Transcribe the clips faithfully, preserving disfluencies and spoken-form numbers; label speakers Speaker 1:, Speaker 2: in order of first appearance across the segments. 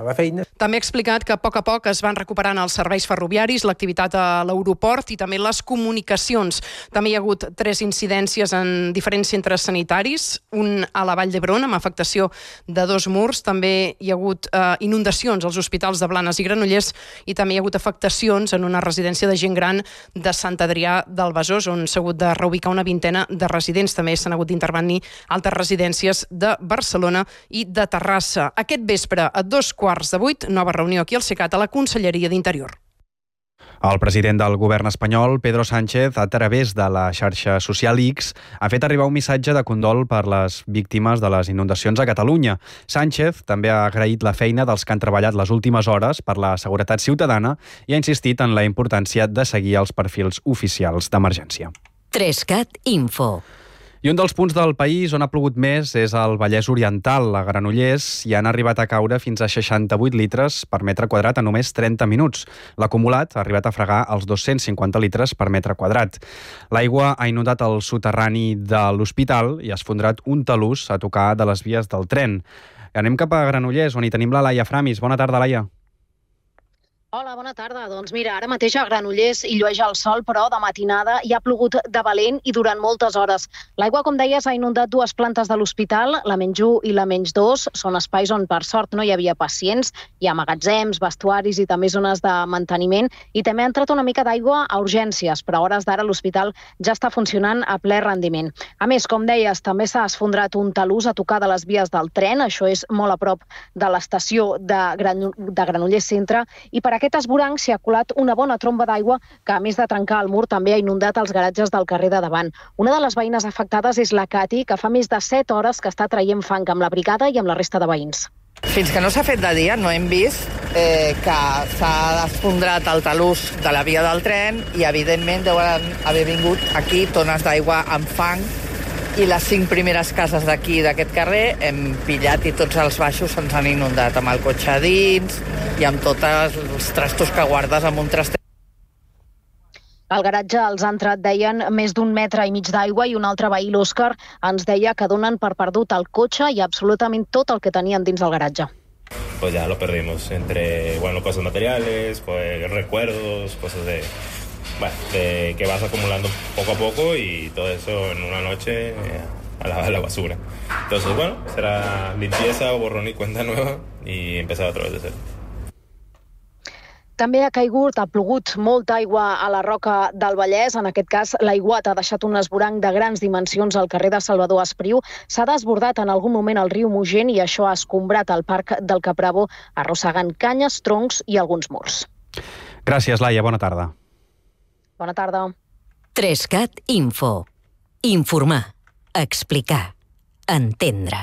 Speaker 1: la feina.
Speaker 2: També ha explicat que a poc a poc es van recuperant els serveis ferroviaris, l'activitat a l'aeroport i també les comunicacions. També hi ha hagut tres incidències en diferents centres sanitaris, un a la Vall d'Hebron amb afectació de dos murs, també hi ha hagut eh, inundacions als hospitals de Blanes i Granollers i també hi ha hagut afectacions en una residència de gent gran de Sant Adrià del Besòs, on s'ha hagut de reubicar una vintena de residents. També s'han hagut d'intervenir altres residències de Barcelona i de Terrassa. Aquest vespre, a dos quarts de vuit, nova reunió aquí al CECAT a la Conselleria d'Interior.
Speaker 3: El president del govern espanyol, Pedro Sánchez, a través de la xarxa social X, ha fet arribar un missatge de condol per les víctimes de les inundacions a Catalunya. Sánchez també ha agraït la feina dels que han treballat les últimes hores per la seguretat ciutadana i ha insistit en la importància de seguir els perfils oficials d'emergència.
Speaker 4: Trescat Info.
Speaker 3: I un dels punts del país on ha plogut més és el Vallès Oriental. A Granollers hi han arribat a caure fins a seixanta-vuit litres per metre quadrat en només trenta minuts. L'acumulat ha arribat a fregar els dos-cents cinquanta litres per metre quadrat. L'aigua ha inundat el soterrani de l'hospital i ha esfondrat un talús a tocar de les vies del tren. Anem cap a Granollers, on hi tenim la Laia Framis. Bona tarda, Laia.
Speaker 5: Hola, bona tarda. Doncs mira, ara mateix a Granollers hi llueix el sol, però de matinada hi ha plogut de valent i durant moltes hores. L'aigua, com deies, ha inundat dues plantes de l'hospital, la menys u i la menys dos. Són espais on, per sort, no hi havia pacients. Hi ha magatzems, vestuaris i també zones de manteniment. I també ha entrat una mica d'aigua a urgències, però a hores d'ara l'hospital ja està funcionant a ple rendiment. A més, com deies, també s'ha esfondrat un talús a tocar de les vies del tren. Això és molt a prop de l'estació de, Gran... de Granollers Centre. I per aquest esvoranc s'hi ha colat una bona tromba d'aigua que, a més de trencar el mur, també ha inundat els garatges del carrer de davant. Una de les veïnes afectades és la Cati, que fa més de set hores que està traient fang amb la brigada i amb la resta de veïns.
Speaker 6: Fins que no s'ha fet de dia no hem vist eh, que s'ha esfondrat el talús de la via del tren i, evidentment, deuen haver vingut aquí tones d'aigua amb fang i les cinc primeres cases d'aquí, d'aquest carrer, hem pillat i tots els baixos se'ns han inundat amb el cotxe a dins i amb tots els trastos que guardes amb un traster.
Speaker 5: Al garatge els ha entrat, deien, més d'un metre i mig d'aigua i un altre veí, l'Òscar, ens deia que donen per perdut el cotxe i absolutament tot el que tenien dins del garatge.
Speaker 7: Pues ya lo perdimos, entre, bueno, cosas materiales, pues recuerdos, cosas de... Bueno, de que vas acumulando poco a poco y todo eso en una noche eh, a, la, a la basura. Entonces, bueno, será limpieza, borrón y cuenta nueva y empezar otra vez de cero.
Speaker 5: També ha caigut, ha plogut molta aigua a la Roca del Vallès. En aquest cas, l'aiguat ha deixat un esvoranc de grans dimensions al carrer de Salvador Espriu. S'ha desbordat en algun moment el riu Mogent i això ha escombrat el parc del Caprabo, arrossegant canyes, troncs i alguns murs.
Speaker 3: Gràcies, Laia. Bona tarda.
Speaker 5: Bona tarda.
Speaker 4: Trescat Info. Informar, explicar, entendre.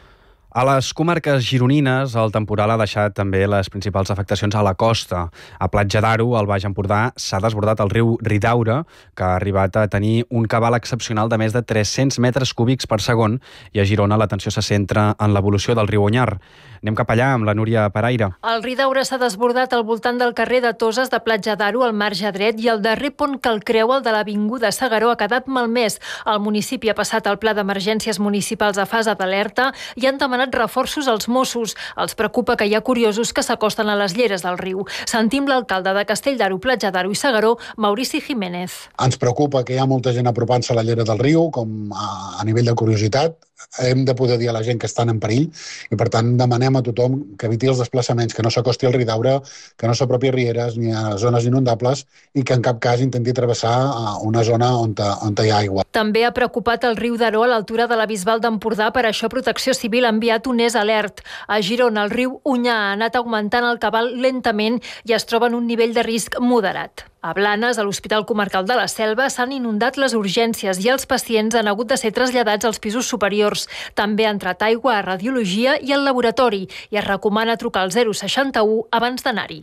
Speaker 3: A les comarques gironines, el temporal ha deixat també les principals afectacions a la costa. A Platja d'Aro, al Baix Empordà, s'ha desbordat el riu Ridaura, que ha arribat a tenir un cabal excepcional de més de tres-cents metres cúbics per segon, i a Girona l'atenció se centra en l'evolució del riu Onyar. Anem cap allà amb la Núria Paraire.
Speaker 8: El Ridaura s'ha desbordat al voltant del carrer de Toses de Platja d'Aro, al marge dret, i el darrer pont que el creua, el de l'Avinguda S'Agaró, ha quedat malmès. El municipi ha passat al pla d'emergències municipals a fase d'alerta i han demanat reforços als Mossos. Els preocupa que hi ha curiosos que s'acosten a les lleres del riu. Sentim l'alcalde de Castell d'Aro, Platja d'Aro i S'Agaró, Maurici Jiménez.
Speaker 9: Ens preocupa que hi ha molta gent apropant-se a la llera del riu, com a, a nivell de curiositat. Hem de poder dir a la gent que estan en perill i, per tant, demanem a tothom que eviti els desplaçaments, que no s'acosti al Ridaura, que no s'apropi a rieres ni a zones inundables i que en cap cas intenti travessar una zona on, on hi ha aigua.
Speaker 8: També ha preocupat el riu d'Aro a l'altura de la Bisbal d'Empordà. Per això Protecció Civil ha enviat un és alert. A Girona, el riu Onyar ha anat augmentant el cabal lentament i es troba en un nivell de risc moderat. A Blanes, a l'Hospital Comarcal de la Selva, s'han inundat les urgències i els pacients han hagut de ser traslladats als pisos superiors. També ha entrat aigua a radiologia i al laboratori i es recomana trucar al zero seixanta-u abans d'anar-hi.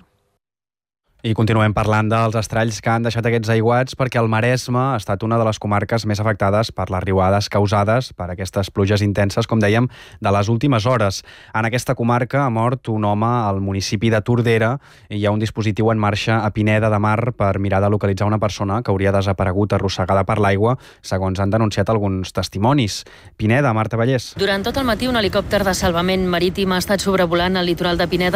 Speaker 3: I continuem parlant dels estralls que han deixat aquests aiguats perquè el Maresme ha estat una de les comarques més afectades per les riuades causades per aquestes pluges intenses, com dèiem, de les últimes hores. En aquesta comarca ha mort un home al municipi de Tordera i hi ha un dispositiu en marxa a Pineda de Mar per mirar de localitzar una persona que hauria desaparegut arrossegada per l'aigua, segons han denunciat alguns testimonis. Pineda, Marta Vallès.
Speaker 10: Durant tot el matí, un helicòpter de salvament marítim ha estat sobrevolant el litoral de Pineda